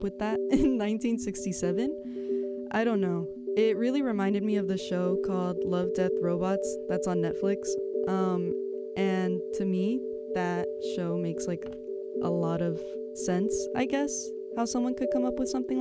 with that in 1967. I don't know. It really reminded me of the show called Love, Death, Robots that's on Netflix. Um, and to me, that show makes like a lot of sense, I guess, how someone could come up with something